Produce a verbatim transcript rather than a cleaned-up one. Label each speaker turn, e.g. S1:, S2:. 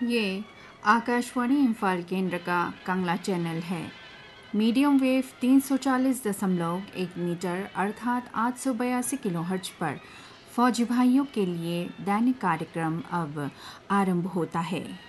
S1: ये आकाशवाणी इम्फाल केंद्र का कांगला चैनल है। मीडियम वेव तीन सौ चालीस दशमलव एक मीटर अर्थात आठ सौ बयासी किलो हर्ट्ज पर फौजी भाइयों के लिए दैनिक कार्यक्रम अब आरंभ होता है।